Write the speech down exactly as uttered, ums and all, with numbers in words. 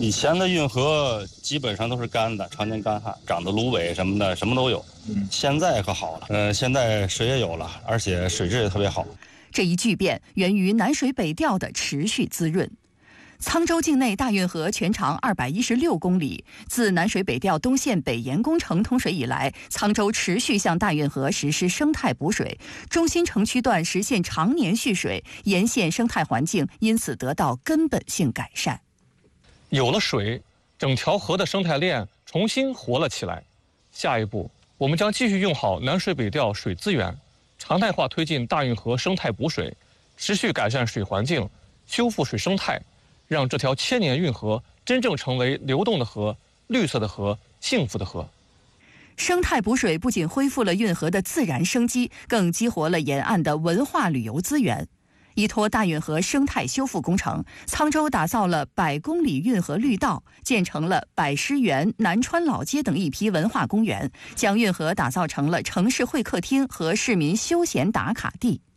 以前的运河基本上都是干的，常年干旱，长的芦苇什么的，什么都有。嗯，现在可好了，嗯、呃，现在水也有了，而且水质也特别好。 这一巨变源于南水北调的持续滋润。沧州境内大运河全长二百一十六公里，自南水北调东线北延工程通水以来，沧州持续向大运河实施生态补水，中心城区段实现常年蓄水，沿线生态环境因此得到根本性改善。 有了水，整条河的生态链重新活了起来。下一步，我们将继续用好南水北调水资源，常态化推进大运河生态补水，持续改善水环境，修复水生态，让这条千年运河真正成为流动的河、绿色的河、幸福的河。 生态补水不仅恢复了运河的自然生机，更激活了沿岸的文化旅游资源。依托大运河生态修复工程，沧州打造了百公里运河绿道，建成了百师园、南川老街等一批文化公园，将运河打造成了城市会客厅和市民休闲打卡地。